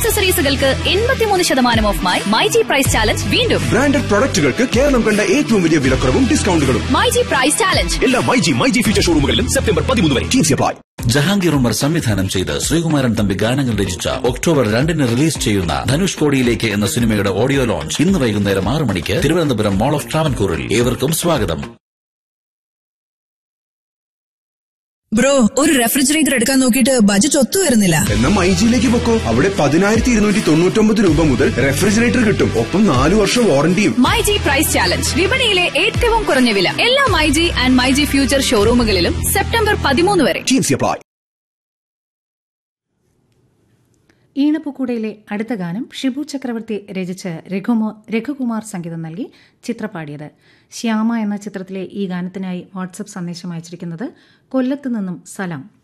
ആക്സസറീസുകൾക്ക് 83% ഓഫുമായി myG price challenge വീണ്ടും. Branded പ്രൊഡക്റ്റുകൾക്ക് Keralam കണ്ട ഏറ്റവും വലിയ വിലക്കുറവും ഡിസ്കൗണ്ടുകളും. മൈജി പ്രൈസ് ചാലഞ്ച് എല്ലാ മൈജി ഫ്യൂച്ചർ ഷോറൂമുകളിലും സെപ്റ്റംബർ 13 വരെ. Teams apply. ജഹാംഗീർ ഉമർ സംവിധാനം ചെയ്ത് ശ്രീകുമാരൻ തമ്പി ഗാനങ്ങൾ രചിച്ച ഒക്ടോബർ 2 റിലീസ് ചെയ്യുന്ന ധനുഷ് കോടിയിലേക്ക് എന്ന സിനിമയുടെ ഓഡിയോ ലോഞ്ച് ഇന്ന് വൈകുന്നേരം 6 മണിക്ക് തിരുവനന്തപുരം മോൾ ഓഫ് ട്രാവൻകൂറിൽ. ഏവർക്കും സ്വാഗതം. ബ്രോ, ഒരു റെഫ്രിജറേറ്റർ എടുക്കാൻ നോക്കിയിട്ട് ബജറ്റ് ഒത്തു വരുന്നില്ല. എന്നാ മൈജിയിലേക്ക് പൊക്കോ. അവിടെ 10,299 രൂപ മുതൽ റെഫ്രിജറേറ്റർ കിട്ടും. ഒപ്പം 4 വർഷം വാറണ്ടിയും. മൈജി പ്രൈസ് ചാലഞ്ച് വിപണിയിലെ ഏറ്റവും കുറഞ്ഞ വില. എല്ലാ myG and myG future ഷോറൂമുകളിലും September 13 വരെ. Teams apply. ഈണപ്പൂക്കൂടയിലെ അടുത്ത ഗാനം ഷിബു ചക്രവർത്തി രചിച്ച് രഘുകുമാർ സംഗീതം നൽകി ചിത്രപാടിയത്. ശ്യാമ എന്ന ചിത്രത്തിലെ ഈ ഗാനത്തിനായി വാട്സപ്പ് സന്ദേശം അയച്ചിരിക്കുന്നത് കൊല്ലത്ത് നിന്നും സലാം.